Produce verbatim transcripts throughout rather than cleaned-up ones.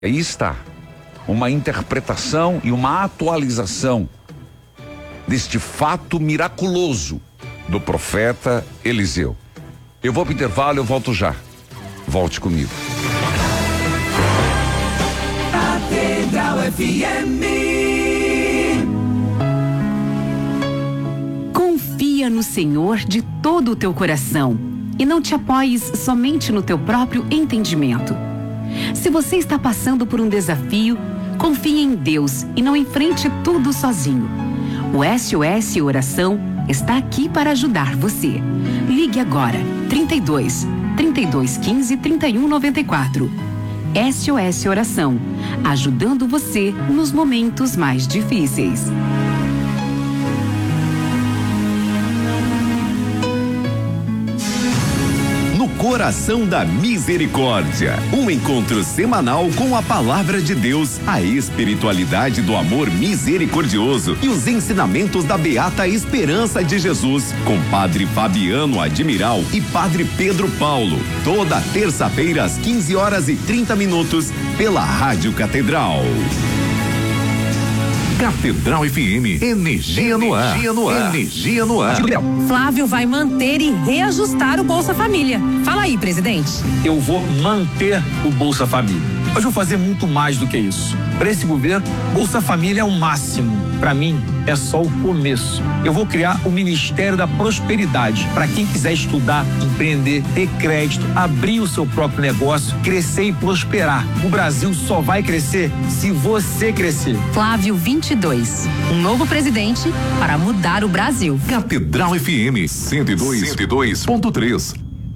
Aí está, uma interpretação e uma atualização deste fato miraculoso do profeta Eliseu. Eu vou para o intervalo, eu volto já. Volte comigo. Catedral F M. Confia no Senhor de todo o teu coração e não te apoies somente no teu próprio entendimento. Se você está passando por um desafio, confie em Deus e não enfrente tudo sozinho. O S O S Oração está aqui para ajudar você. Ligue agora, trinta e dois, trinta e dois, quinze, trinta e um, noventa e quatro. S O S Oração, ajudando você nos momentos mais difíceis. Coração da Misericórdia, um encontro semanal com a palavra de Deus, a espiritualidade do amor misericordioso e os ensinamentos da beata esperança de Jesus, com Padre Fabiano Admiral e Padre Pedro Paulo, toda terça-feira às quinze horas e trinta minutos, pela Rádio Catedral. Catedral F M, energia no ar, energia no ar, energia no ar. Flávio vai manter e reajustar o Bolsa Família. Fala aí, presidente. Eu vou manter o Bolsa Família. Mas vou fazer muito mais do que isso. Para esse governo, Bolsa Família é o máximo. Para mim, é só o começo. Eu vou criar o Ministério da Prosperidade para quem quiser estudar, empreender, ter crédito, abrir o seu próprio negócio, crescer e prosperar. O Brasil só vai crescer se você crescer. Flávio vinte e dois, um novo presidente para mudar o Brasil. Catedral F M cento e dois ponto três.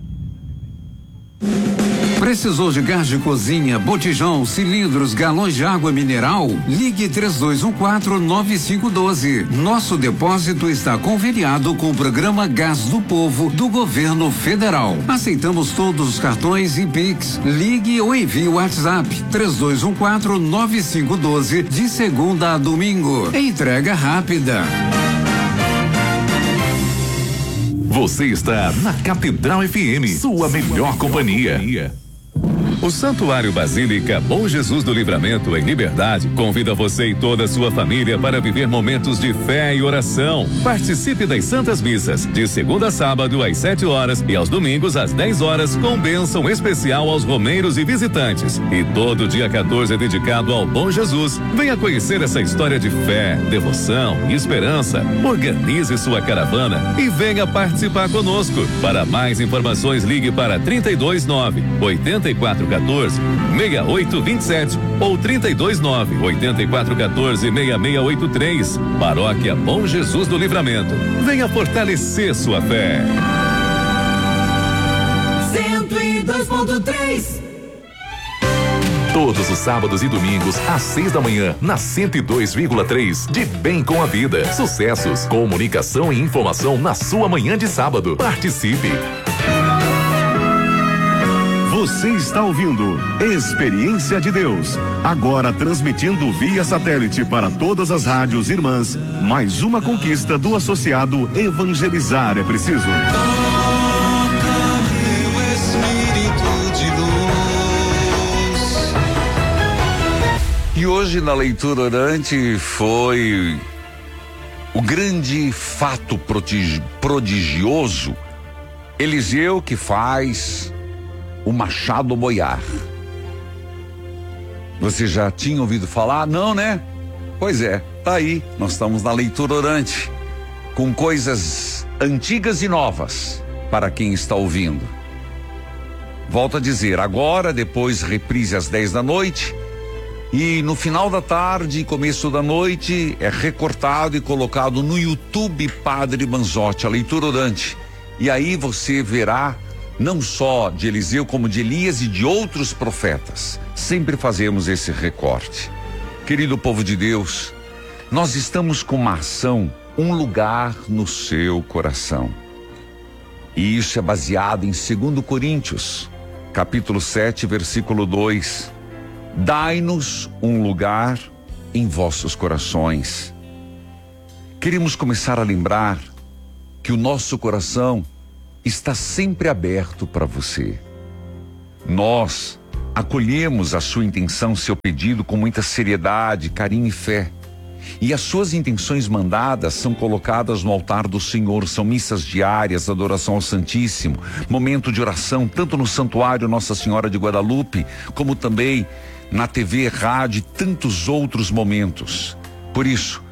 Precisou de gás de cozinha, botijão, cilindros, galões de água mineral? Ligue três dois um quatro, nove cinco um dois. Nosso depósito está conveniado com o programa Gás do Povo do Governo Federal. Aceitamos todos os cartões e Pix. Ligue ou envie o WhatsApp três dois um quatro, nove cinco um dois de segunda a domingo. Entrega rápida. Você está na Catedral F M, sua melhor companhia. O Santuário Basílica Bom Jesus do Livramento, em Liberdade, convida você e toda a sua família para viver momentos de fé e oração. Participe das Santas Missas, de segunda a sábado às sete horas e aos domingos às dez horas, com bênção especial aos romeiros e visitantes. E todo dia quatorze é dedicado ao Bom Jesus. Venha conhecer essa história de fé, devoção e esperança. Organize sua caravana e venha participar conosco. Para mais informações, ligue para trinta e dois nove, oitenta e quatro quatorze, seis oito dois sete ou trinta e dois nove, oitenta e quatro quatorze, seis seis oito três. Paróquia Bom Jesus do Livramento. Venha fortalecer sua fé. cento e dois ponto três. Todos os sábados e domingos, às seis da manhã, na cento e dois vírgula três, de Bem com a Vida. Sucessos, comunicação e informação na sua manhã de sábado. Participe! Você está ouvindo Experiência de Deus, agora transmitindo via satélite para todas as rádios irmãs, mais uma conquista do associado Evangelizar é Preciso. E hoje na leitura orante foi o grande fato prodigi- prodigioso, Eliseu que faz o machado boiar. Você já tinha ouvido falar? Não, né? Pois é, tá aí. Nós estamos na leitura orante, com coisas antigas e novas para quem está ouvindo. Volto a dizer, agora, depois reprise às dez da noite, e no final da tarde e começo da noite é recortado e colocado no YouTube Padre Manzotti, a leitura orante. E aí você verá não só de Eliseu, como de Elias e de outros profetas. Sempre fazemos esse recorte. Querido povo de Deus, nós estamos com uma ação, um lugar no seu coração. E isso é baseado em segundo Coríntios, capítulo sete, versículo dois. Dai-nos um lugar em vossos corações. Queremos começar a lembrar que o nosso coração está sempre aberto para você. Nós acolhemos a sua intenção, seu pedido com muita seriedade, carinho e fé. E as suas intenções mandadas são colocadas no altar do Senhor, são missas diárias, adoração ao Santíssimo, momento de oração, tanto no Santuário Nossa Senhora de Guadalupe, como também na T V, rádio e tantos outros momentos. Por isso,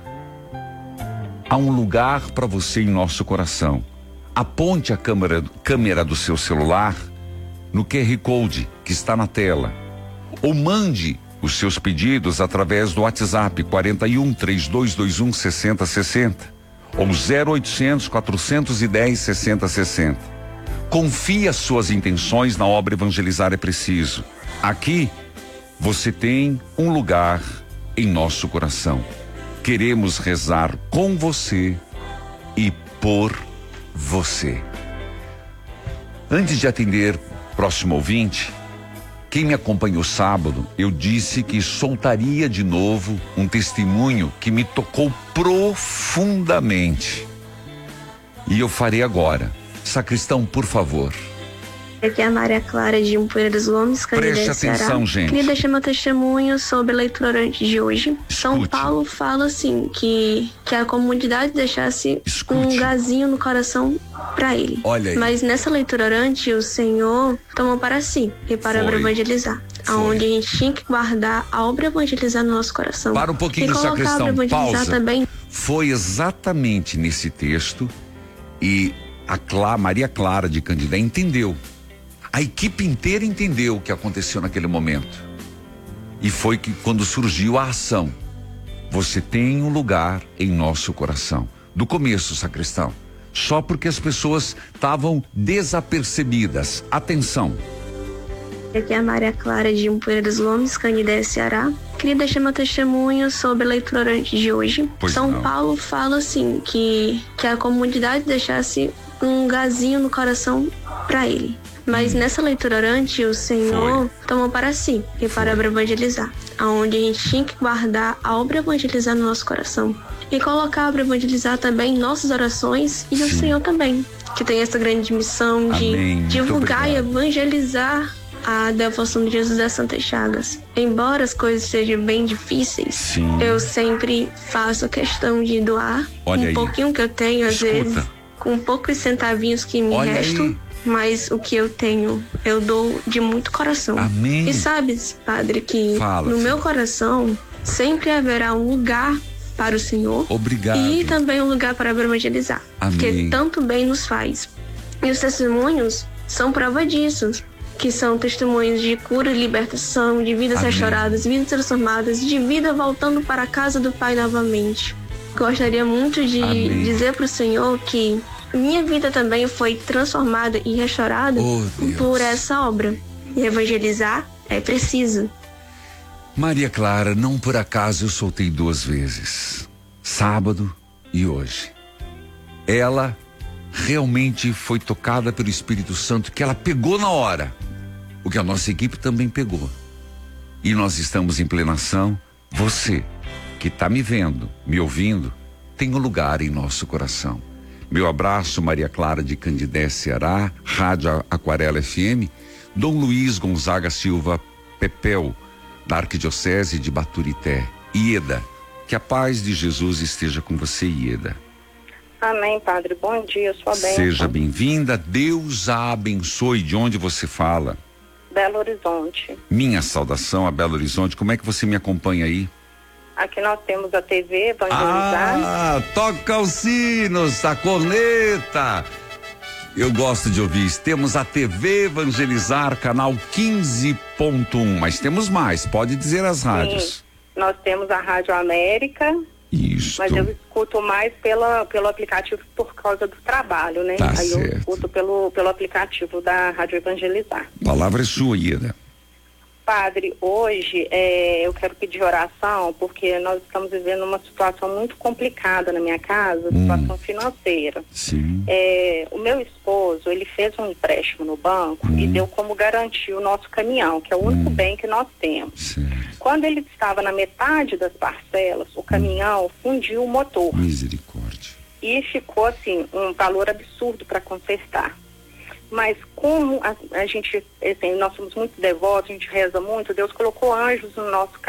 há um lugar para você em nosso coração. Aponte a câmera, câmera do seu celular no Q R Code que está na tela, ou mande os seus pedidos através do WhatsApp quarenta e um, três dois dois um, sessenta sessenta ou zero oitocentos, quatrocentos e dez, sessenta sessenta. Confie as suas intenções na obra Evangelizar é Preciso. Aqui você tem um lugar em nosso coração. Queremos rezar com você e por você. Antes de atender o próximo ouvinte, quem me acompanhou sábado, eu disse que soltaria de novo um testemunho que me tocou profundamente. E eu farei agora. Sacristão, por favor. Aqui é a Maria Clara de Poeira dos Gomes, Canindé, Preste atenção, Ceará. gente. Queria deixar meu testemunho sobre a leitura orante de hoje. Escute. São Paulo fala assim, que, que a comunidade deixasse Escute. um lugarzinho no coração para ele. Olha aí. Mas nessa leitura orante, o Senhor tomou para si e para Foi. evangelizar. Foi. Onde a gente tinha que guardar a obra evangelizar no nosso coração. Para um pouquinho, e colocar sacristão. a obra evangelizar Pausa. também. Foi exatamente nesse texto e a Clá, Maria Clara de Canindé entendeu. A equipe inteira entendeu o que aconteceu naquele momento. E foi que quando surgiu a ação. Você tem um lugar em nosso coração. Do começo, sacristão. Só porque as pessoas estavam desapercebidas. Atenção. Aqui é a Maria Clara de Poeira dos Gomes, Canindé, Ceará. Queria deixar meu testemunho sobre a leitura orante de hoje. Pois São não. Paulo fala assim, que, que a comunidade deixasse um lugarzinho no coração para ele. Mas hum. nessa leitura orante, o Senhor Foi. tomou para si e para a obra evangelizar. Onde a gente tinha que guardar a obra evangelizar no nosso coração. E colocar a obra evangelizar também em nossas orações e Sim. o Senhor também. Que tem essa grande missão de Amém. divulgar e evangelizar a devoção de Jesus das Santas Chagas. Embora as coisas sejam bem difíceis, Sim. eu sempre faço a questão de doar Olha um aí. pouquinho que eu tenho, às Escuta. vezes, com poucos centavinhos que me Olha restam. aí. Mas o que eu tenho, eu dou de muito coração. Amém. E sabes, Padre, que Fala, no filho. meu coração sempre haverá um lugar para o Senhor. Obrigado. E também um lugar para evangelizar. Amém. Que tanto bem nos faz. E os testemunhos são prova disso. Que são testemunhos de cura e libertação, de vidas Amém. restauradas, vidas transformadas, de vida voltando para a casa do Pai novamente. Gostaria muito de Amém. dizer para o Senhor que minha vida também foi transformada e restaurada Oh, Deus. por essa obra. E evangelizar é preciso. Maria Clara, não por acaso eu soltei duas vezes. Sábado e hoje. Ela realmente foi tocada pelo Espírito Santo, que ela pegou na hora. O que a nossa equipe também pegou. E nós estamos em plena ação. Você, que está me vendo, me ouvindo, tem um lugar em nosso coração. Meu abraço, Maria Clara de Canindé, Ceará, Rádio Aquarela F M, Dom Luiz Gonzaga Silva Pepel, da Arquidiocese de Baturité. Ieda, que a paz de Jesus esteja com você, Ieda. Amém, Padre. Bom dia, sua bênção. Seja bem-vinda, Deus a abençoe. De onde você fala? Belo Horizonte. Minha saudação a Belo Horizonte. Como é que você me acompanha aí? Aqui nós temos a T V Evangelizar. Ah, toca os sinos, a corneta. Eu gosto de ouvir isso. Temos a T V Evangelizar, canal quinze ponto um, mas temos mais, pode dizer as rádios. Sim, nós temos a Rádio América. Isso. Mas eu escuto mais pela, pelo aplicativo por causa do trabalho, né? Tá Aí certo. eu escuto pelo, pelo aplicativo da Rádio Evangelizar. A palavra é sua, Ieda. Padre, hoje é, eu quero pedir oração porque nós estamos vivendo uma situação muito complicada na minha casa, Hum. situação financeira. Sim. É, o meu esposo, ele fez um empréstimo no banco Hum. e deu como garantia o nosso caminhão, que é o único Hum. bem que nós temos. Certo. Quando ele estava na metade das parcelas, o caminhão fundiu o motor Misericórdia. e ficou assim, um valor absurdo para consertar. mas como a, a gente, assim, nós somos muito devotos, a gente reza muito, Deus colocou anjos no nosso